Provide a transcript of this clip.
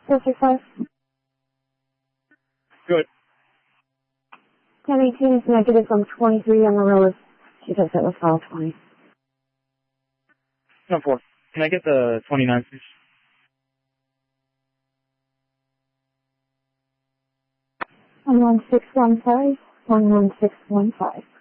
Filter 5. Good. 1018 is negative from 23 on the row of, she says that was file 20. 4. Can I get the 29, please? 11615. 11615.